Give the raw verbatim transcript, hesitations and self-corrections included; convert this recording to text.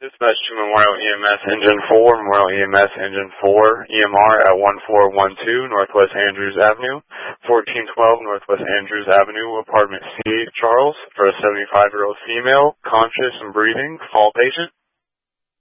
Dispatch to Memorial E M S Engine four, Memorial E M S Engine four, E M R at one four one two Northwest Andrews Avenue, fourteen twelve Northwest Andrews Avenue, Apartment C, Charles, for a seventy-five-year-old female, conscious and breathing, fall patient.